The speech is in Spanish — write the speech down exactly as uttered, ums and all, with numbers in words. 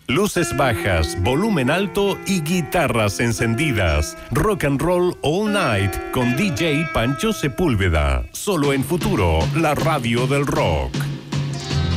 Luces bajas, volumen alto y guitarras encendidas. Rock and Roll All Night con D J Pancho Sepúlveda. Solo en Futuro, la radio del rock.